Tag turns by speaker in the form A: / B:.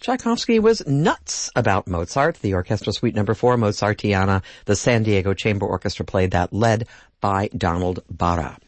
A: Tchaikovsky was nuts about Mozart. The Orchestra Suite No. 4, Mozartiana, the San Diego Chamber Orchestra played that, led by Donald Barra.